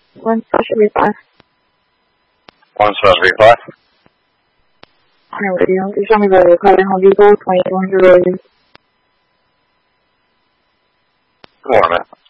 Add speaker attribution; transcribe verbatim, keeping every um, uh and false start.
Speaker 1: One special V five.
Speaker 2: One special V five.
Speaker 1: Alright, radio. You show me the Credit Home Depot, twenty-two hundred Road.
Speaker 2: Good morning, man.